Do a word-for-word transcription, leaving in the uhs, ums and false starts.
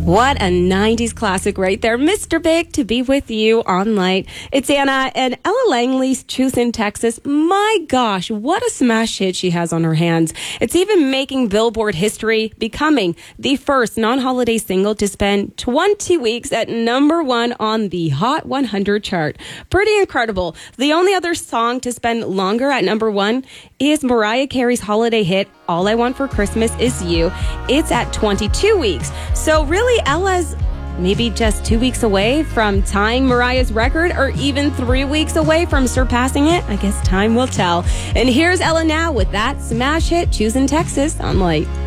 What a nineties classic right there. Mister Big to be with you on Light. It's Anna and Ella Langley's Choosing Texas. My gosh, what a smash hit she has on her hands. It's even making Billboard history, becoming the first non-holiday single to spend twenty weeks at number one on the Hot one hundred chart. Pretty incredible. The only other song to spend longer at number one is Mariah Carey's holiday hit, All I Want for Christmas Is You. It's at twenty-two weeks. So really, Ella's maybe just two weeks away from tying Mariah's record, or even three weeks away from surpassing it. I guess time will tell. And here's Ella now with that smash hit, Choosing Texas on Light.